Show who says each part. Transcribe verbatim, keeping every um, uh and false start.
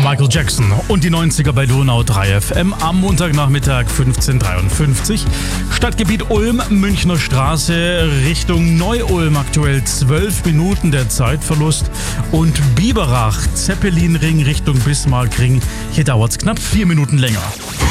Speaker 1: Michael Jackson und die neunziger bei Donau drei F M am Montagnachmittag fünfzehn Uhr dreiundfünfzig. Stadtgebiet Ulm, Münchner Straße Richtung Neu-Ulm aktuell zwölf Minuten der Zeitverlust und Biberach, Zeppelinring Richtung Bismarckring. Hier dauert es knapp vier Minuten länger.